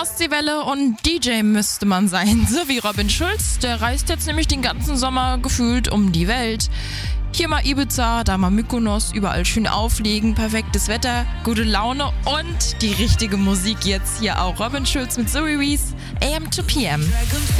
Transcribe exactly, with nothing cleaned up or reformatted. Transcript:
Ostseewelle und D J müsste man sein, so wie Robin Schulz. Der reist jetzt nämlich den ganzen Sommer gefühlt um die Welt. Hier mal Ibiza, da mal Mykonos, überall schön auflegen, perfektes Wetter, gute Laune und die richtige Musik jetzt hier auch. Robin Schulz mit Zoe Wees, A M to P M.